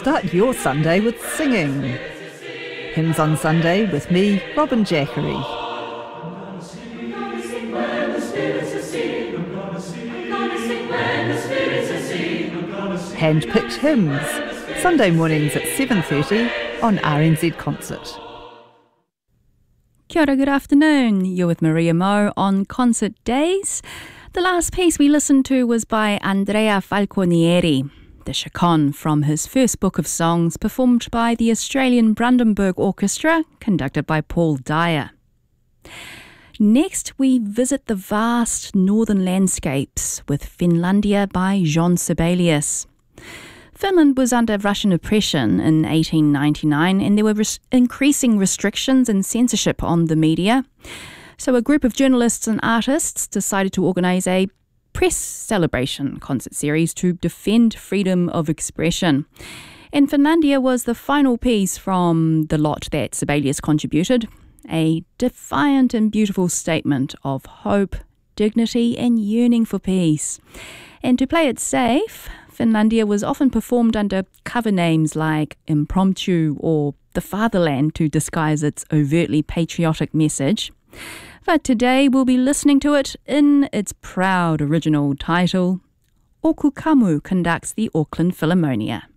Start your Sunday with singing. Hymns on Sunday with me, Robin Jackery. Hand-picked hymns, Sunday mornings at 7:30 on RNZ Concert. Kia ora, good afternoon. You're with Maria Mo on Concert Days. The last piece we listened to was by Andrea Falconieri, the Chaconne from his first book of songs, performed by the Australian Brandenburg Orchestra, conducted by Paul Dyer. Next, we visit the vast northern landscapes with Finlandia by Jean Sibelius. Finland was under Russian oppression in 1899, and there were increasing restrictions and censorship on the media. So a group of journalists and artists decided to organise a press celebration concert series to defend freedom of expression. And Finlandia was the final piece from the lot that Sibelius contributed, a defiant and beautiful statement of hope, dignity and yearning for peace. And to play it safe, Finlandia was often performed under cover names like Impromptu or The Fatherland to disguise its overtly patriotic message. But today we'll be listening to it in its proud original title. Oku Kamu conducts the Auckland Philharmonia.